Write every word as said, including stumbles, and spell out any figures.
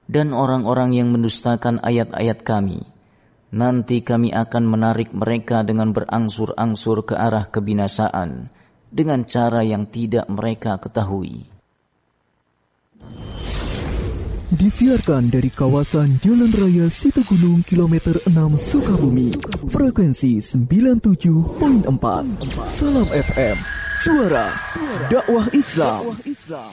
dan orang-orang yang mendustakan ayat-ayat kami. Nanti kami akan menarik mereka dengan berangsur-angsur ke arah kebinasaan, dengan cara yang tidak mereka ketahui. Disiarkan dari kawasan Jalan Raya Situgunung kilometer enam Sukabumi, frekuensi sembilan puluh tujuh koma empat. Salam F M, suara dakwah Islam.